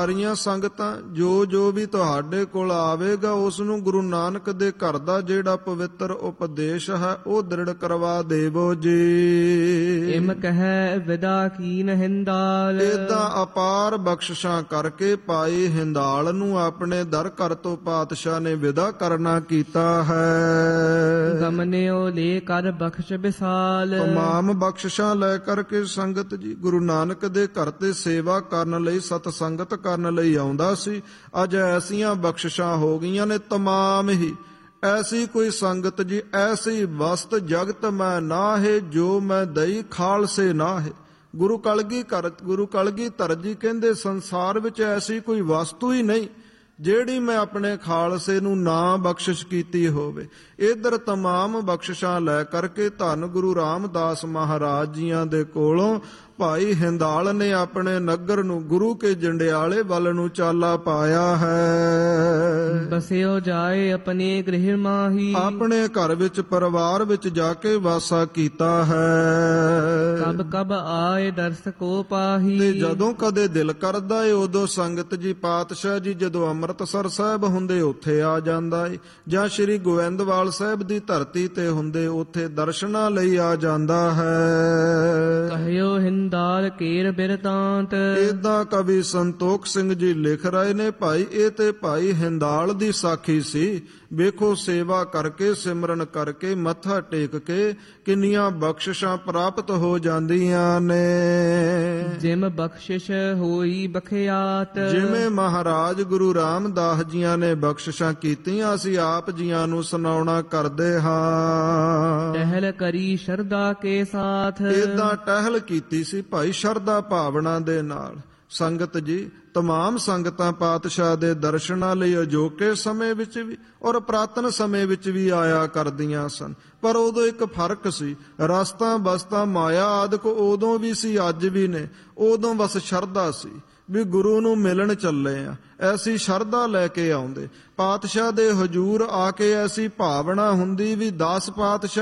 ਸਾਰੀਆਂ ਸੰਗਤਾਂ ਜੋ ਵੀ ਤੁਹਾਡੇ ਕੋਲ ਆਵੇਗਾ ਉਸ ਨੂੰ ਗੁਰੂ ਨਾਨਕ ਦੇ ਘਰ ਦਾ ਜਿਹੜਾ ਪਵਿੱਤਰ ਉਪਦੇਸ਼ ਹੈ ਉਹ ਦ੍ਰਿੜ ਕਰਵਾ ਦੇਵੋ ਜੀ। ਇਮ ਕਹੈ ਵਿਦਾ ਕੀਨ ਹਿੰਦਾਲ। ਏਦਾਂ ਅਪਾਰ ਬਖਸ਼ਿਸ਼ਾਂ ਕਰਕੇ ਭਾਈ ਹਿੰਦਾਲ ਨੂੰ ਆਪਣੇ ਦਰ ਘਰ ਤੋਂ ਪਾਤਸ਼ਾਹ ਨੇ ਵਿਦਾ ਕਰਨਾ ਕੀਤਾ ਹੈ। ਗਮਨਿਓ ਲੈ ਕਰ ਬਖਸ਼ ਵਿਸਾਲ। ਤਮਾਮ ਬਖਸ਼ਿਸ਼ਾਂ ਲੈ ਕਰਕੇ ਸੰਗਤ ਜੀ ਗੁਰੂ ਨਾਨਕ ਦੇ ਘਰ ਤੇ ਸੇਵਾ ਕਰਨ ਲਈ, ਸਤ ਸੰਗਤ ਕਰਨ ਲਈ ਆਉਂਦਾ ਸੀ। ਅੱਜ ਐਸੀਆਂ ਬਖਸ਼ਿਸ਼ਾਂ ਹੋ ਗਈਆਂ ਨੇ ਤਮਾਮ ਹੀ। ਐਸੀ ਕੋਈ ਸੰਗਤ ਜੀ, ਐਸੀ ਵਸਤ ਜਗਤ ਮੈਂ ਨਾ ਹੈ ਜੋ ਮੈਂ ਦਈ ਖਾਲਸੇ ਨਾ ਹੈ। ਗੁਰੂ ਕਲਗੀਧਰ ਜੀ ਕਹਿੰਦੇ ਸੰਸਾਰ ਵਿੱਚ ਐਸੀ ਕੋਈ ਵਸਤੂ ਹੀ ਨਹੀਂ ਜਿਹੜੀ ਮੈਂ ਆਪਣੇ ਖਾਲਸੇ ਨੂੰ ਨਾ ਬਖਸ਼ਿਸ਼ ਕੀਤੀ ਹੋਵੇ। ਇਧਰ ਤਮਾਮ ਬਖਸ਼ਿਸ਼ਾਂ ਲੈ ਕਰਕੇ ਧੰਨ ਗੁਰੂ ਰਾਮਦਾਸ ਮਹਾਰਾਜ ਜੀਆਂ ਦੇ ਕੋਲੋਂ ਭਾਈ ਹਿੰਦਾਲ ਨੇ ਆਪਣੇ ਨਗਰ ਨੂੰ ਗੁਰੂ ਕੇ ਜੰਡਿਆਲੇ ਵੱਲ ਨੂੰ ਚਾਲਾ ਪਾਇਆ ਹੈ। ਬਸਿਓ ਜਾਏ ਆਪਣੇ ਗ੍ਰਹਿ ਮਾਹੀ। ਆਪਣੇ ਘਰ ਵਿੱਚ ਪਰਿਵਾਰ ਵਿੱਚ ਜਾ ਕੇ ਵਾਸਾ ਕੀਤਾ ਹੈ। ਕਬ ਕਬ ਆਏ ਦਰਸ ਕੋ ਪਾਹੀ। ਤੇ ਜਦੋਂ ਕਦੇ ਦਿਲ ਕਰਦਾ ਏ ਉਦੋਂ ਸੰਗਤ ਜੀ ਪਾਤਸ਼ਾਹ ਜੀ ਜਦੋਂ ਅੰਮ੍ਰਿਤਸਰ ਸਾਹਿਬ ਹੁੰਦੇ ਉੱਥੇ ਆ ਜਾਂਦਾ ਏ, ਜਾਂ ਸ੍ਰੀ ਗੋਇੰਦਵਾਲ ਸਾਹਿਬ ਦੀ ਧਰਤੀ ਤੇ ਹੁੰਦੇ ਉੱਥੇ ਦਰਸ਼ਨਾਂ ਲਈ ਆ ਜਾਂਦਾ ਹੈ। ਕਹਿਓ ਹਿੰਦਾਲ ਕੇਰ ਬਿਰਤਾਂਤ। ਏਦਾਂ ਕਵੀ ਸੰਤੋਖ ਸਿੰਘ ਜੀ ਲਿਖ ਰਹੇ ਨੇ, ਭਾਈ ਇਹ ਤੇ ਭਾਈ ਹਿੰਦਾਲ ਦੀ ਸਾਖੀ ਸੀ। ਵੇਖੋ ਸੇਵਾ ਕਰਕੇ, ਸਿਮਰਨ ਕਰਕੇ, ਮੱਥਾ ਟੇਕ ਕੇ ਕਿੰਨੀਆਂ ਬਖਸ਼ਿਸ਼ਾਂ ਪ੍ਰਾਪਤ ਹੋ ਜਾਂਦੀਆਂ ਨੇ। ਜਿਮ ਬਖਸ਼ਿਸ਼ ਹੋਈ ਬਖਿਆਤ। ਜਿਵੇਂ ਮਹਾਰਾਜ ਗੁਰੂ ਰਾਮਦਾਸ ਜੀਆਂ ਨੇ ਬਖਸ਼ਿਸ਼ਾਂ ਕੀਤੀਆਂ, ਅਸੀਂ ਆਪ ਜੀਆਂ ਨੂੰ ਸੁਣਾਉਣਾ ਕਰਦੇ ਹਾਂ। ਟਹਿਲ ਕਰੀ ਸ਼ਰਧਾ ਕੇ ਸਾਥ। ਏਦਾਂ ਟਹਿਲ ਕੀਤੀ ਸੀ ਭਾਈ ਸ਼ਰਧਾ ਭਾਵਨਾ ਦੇ ਨਾਲ। ਸੰਗਤ ਜੀ ਤਮਾਮ ਸੰਗਤਾਂ ਪਾਤਸ਼ਾਹ ਦੇ ਦਰਸ਼ਨਾਂ ਲਈ ਅਜੋਕੇ ਸਮੇਂ ਵਿੱਚ ਵੀ ਔਰ ਪੁਰਾਤਨ ਸਮੇਂ ਵਿੱਚ ਵੀ ਆਇਆ ਕਰਦੀਆਂ ਸਨ। ਪਰ ਉਦੋਂ ਇੱਕ ਫਰਕ ਸੀ, ਰਸਤਾਂ ਬਸਤਾਂ ਮਾਇਆ ਆਦਿਕ ਉਦੋਂ ਵੀ ਸੀ, ਅੱਜ ਵੀ ਨੇ। ਉਦੋਂ ਬਸ ਸ਼ਰਧਾ ਸੀ ਵੀ ਗੁਰੂ ਨੂੰ ਮਿਲਣ ਚੱਲੇ ਆ, ਐਸੀ ਸ਼ਰਧਾ ਲੈ ਕੇ ਆਉਂਦੇ। ਪਾਤਸ਼ਾਹ ਦੇ ਹਜ਼ੂਰ ਆ ਕੇ ਐਸੀ ਭਾਵਨਾ ਹੁੰਦੀ ਵੀ 10 ਪਾਤਸ਼ਾਹ